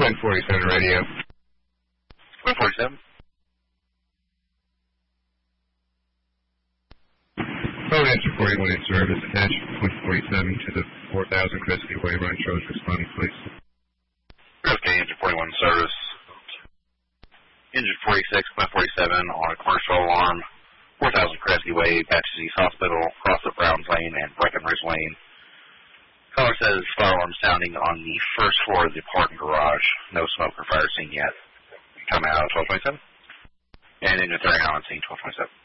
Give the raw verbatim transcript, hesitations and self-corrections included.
Quinn forty-seven radio. Quinn forty-seven. Phone answer forty-one in service. Attach Quinn forty-seven to the four thousand Kresge Way. Run shows responding, please. Okay, engine forty-one service. Engine forty-six, Quinn forty-seven on a commercial alarm. four thousand Kresge Way, Patches East Hospital, cross of Browns Lane and Breckenridge Lane. Caller says fire alarm sounding on the first floor of the parking garage. No smoke or fire seen yet. Coming out of twelve twenty-seven. And engine thirty-nine on scene twelve twenty-seven.